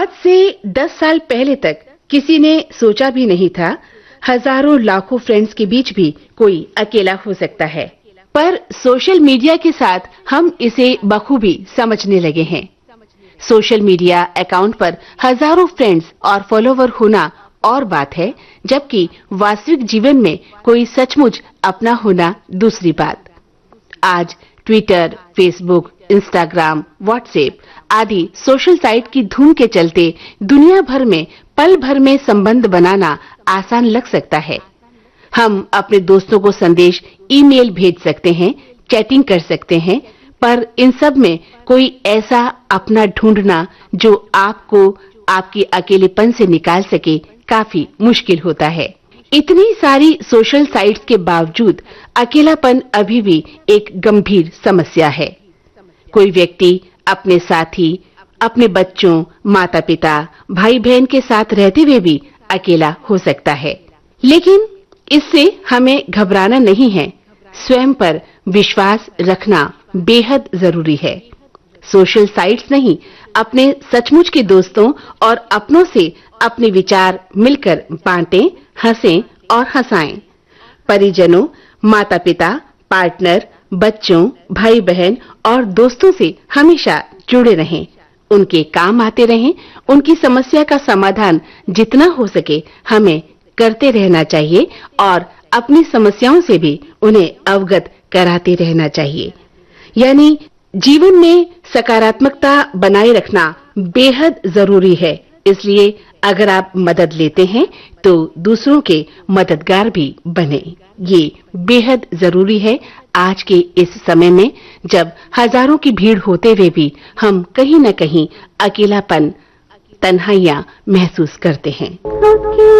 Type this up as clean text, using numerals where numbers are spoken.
आज से 10 साल पहले तक किसी ने सोचा भी नहीं था हजारों लाखों फ्रेंड्स के बीच भी कोई अकेला हो सकता है। पर सोशल मीडिया के साथ हम इसे बखूबी समझने लगे हैं। सोशल मीडिया अकाउंट पर हजारों फ्रेंड्स और फॉलोवर होना और बात है, जबकि वास्तविक जीवन में कोई सचमुच अपना होना दूसरी बात। आज ट्विटर, फेसबुक, इंस्टाग्राम, व्हाट्सएप आदि सोशल साइट की धूम के चलते दुनिया भर में पल भर में संबंध बनाना आसान लग सकता है। हम अपने दोस्तों को संदेश, ईमेल भेज सकते हैं, चैटिंग कर सकते हैं, पर इन सब में कोई ऐसा अपना ढूंढना जो आपको आपके अकेलेपन से निकाल सके काफी मुश्किल होता है। इतनी सारी सोशल साइट्स के बावजूद अकेलापन अभी भी एक गंभीर समस्या है। कोई व्यक्ति अपने साथी, अपने बच्चों, माता-पिता, भाई-बहन के साथ रहते हुए भी अकेला हो सकता है। लेकिन इससे हमें घबराना नहीं है। स्वयं पर विश्वास रखना बेहद जरूरी है। सोशल साइट्स नहीं, अपने सचमुच के दोस्तों और अपनों से अपने विचार मिलकर बांटें, हंसें और हंसाएं। परिजनों, माता-पिता, पार्टनर, बच्चों, भाई-बहन और दोस्तों से हमेशा जुड़े रहें। उनके काम आते रहें। उनकी समस्या का समाधान जितना हो सके हमें करते रहना चाहिए और अपनी समस्याओं से भी उन्हें अवगत कराते रहना चाहिए। यानी जीवन में सकारात्मकता बनाए रखना बेहद जरूरी है। इसलिए अगर आप मदद लेते हैं तो दूसरों के मददगार भी बने। ये बेहद जरूरी है आज के इस समय में, जब हजारों की भीड़ होते हुए भी हम कहीं न कहीं अकेलापन, तन्हाइयां महसूस करते हैं।